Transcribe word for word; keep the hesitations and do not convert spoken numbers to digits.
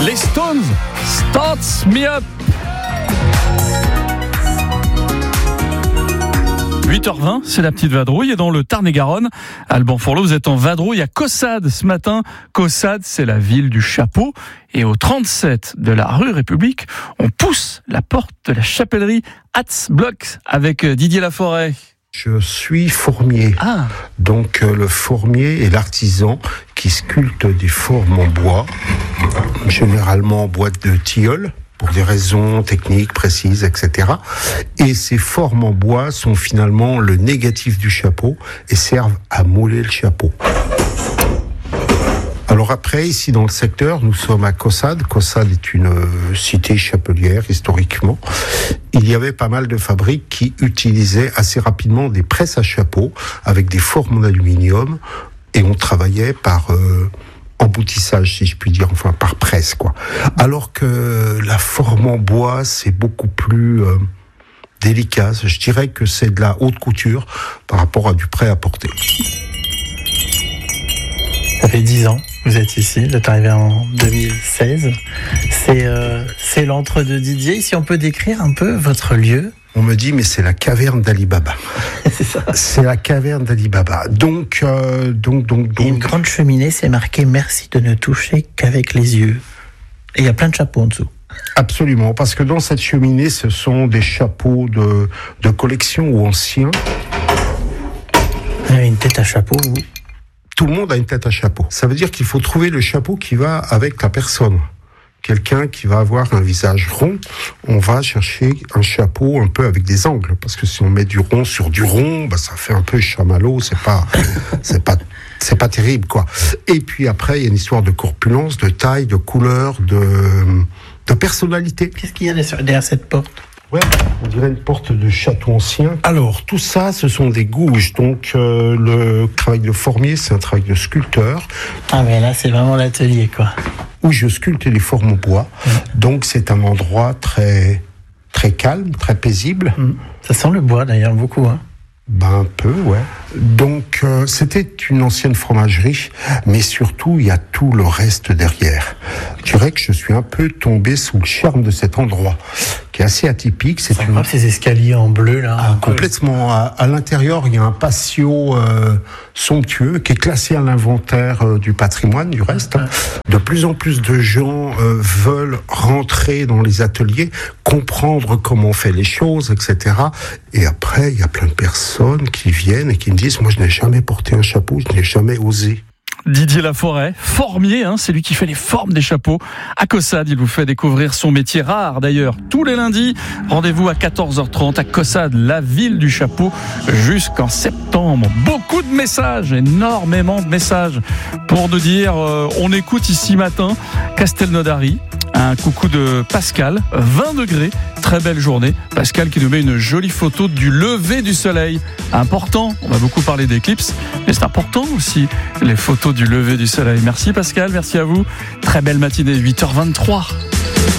Les Stones, Starts Me Up. huit heures vingt, c'est la petite vadrouille. Et dans le Tarn-et-Garonne, Alban Fourlot, vous êtes en vadrouille à Caussade ce matin. Caussade, c'est la ville du chapeau. Et au trente-sept de la rue République, on pousse la porte de la chapellerie Hatz-Block avec Didier Laforêt. Je suis fourmier. Ah. Donc euh, le fourmier est l'artisan qui sculpte des formes en bois, généralement en boîte de tilleul, pour des raisons techniques précises, et cetera. Et ces formes en bois sont finalement le négatif du chapeau et servent à mouler le chapeau. Alors après, ici dans le secteur, nous sommes à Caussade. Caussade est une euh, cité chapelière historiquement. Il y avait pas mal de fabriques qui utilisaient assez rapidement des presses à chapeau avec des formes en aluminium et on travaillait par euh, emboutissage, si je puis dire, enfin par presse, quoi. Alors que la forme en bois, c'est beaucoup plus euh, délicat. Je dirais que c'est de la haute couture par rapport à du prêt-à-porter. Ça fait dix ans que vous êtes ici, vous êtes arrivé en deux mille seize. C'est, euh, c'est l'entre-deux Didier. Ici, on peut décrire un peu votre lieu. On me dit, mais c'est la caverne d'Ali Baba. C'est ça. C'est la caverne d'Ali Baba. Donc, euh, donc, donc, donc. Et une grande cheminée, c'est marqué « Merci de ne toucher qu'avec les yeux ». Et il y a plein de chapeaux en dessous. Absolument, parce que dans cette cheminée, ce sont des chapeaux de, de collection ou anciens. Vous avez une tête à chapeau, vous ? Tout le monde a une tête à chapeau. Ça veut dire qu'il faut trouver le chapeau qui va avec la personne. Quelqu'un qui va avoir un visage rond, on va chercher un chapeau un peu avec des angles, parce que si on met du rond sur du rond, bah ça fait un peu chamallow, c'est pas, c'est pas, c'est pas terrible, quoi. Et puis après, il y a une histoire de corpulence, de taille, de couleur, de, de personnalité. Qu'est-ce qu'il y a derrière cette porte ? Ouais, on dirait une porte de château ancien. Alors, tout ça, ce sont des gouges. Donc, euh, le travail de formier, c'est un travail de sculpteur. Ah, mais là, c'est vraiment l'atelier, quoi. Où je sculpte les formes au bois. Mmh. Donc, c'est un endroit très, très calme, très paisible. Mmh. Ça sent le bois, d'ailleurs, beaucoup, hein. Ben, un peu, ouais. Donc, euh, c'était une ancienne fromagerie, mais surtout, il y a tout le reste derrière. Je dirais que je suis un peu tombé sous le charme de cet endroit, qui est assez atypique. C'est une... incroyable, ces escaliers en bleu, là. Ah, complètement. À, à l'intérieur, il y a un patio euh, somptueux qui est classé à l'inventaire euh, du patrimoine, du reste. Hein. De plus en plus de gens euh, veulent rentrer dans les ateliers, comprendre comment on fait les choses, et cetera. Et après, il y a plein de personnes qui viennent et qui me disent « Moi, je n'ai jamais porté un chapeau, je n'ai jamais osé. » Didier Laforêt, formier, hein, c'est lui qui fait les formes des chapeaux. À Caussade, il vous fait découvrir son métier rare d'ailleurs. Tous les lundis, rendez-vous à quatorze heures trente à Caussade, la ville du chapeau, jusqu'en septembre. Beaucoup de messages, énormément de messages pour nous dire euh, on écoute ici matin Castelnaudary. Un coucou de Pascal, vingt degrés, très belle journée. Pascal qui nous met une jolie photo du lever du soleil. Important, on va beaucoup parler d'éclipses, mais c'est important aussi les photos du lever du soleil. Merci Pascal, merci à vous. Très belle matinée, huit heures vingt-trois.